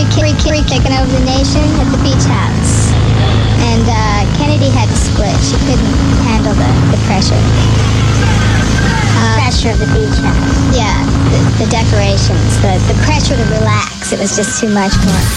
free taking over the nation at the beach house. And Kennedy had to split. She couldn't handle the pressure. Pressure of the beach house. Yeah, the decorations, the pressure to relax. It was just too much for her.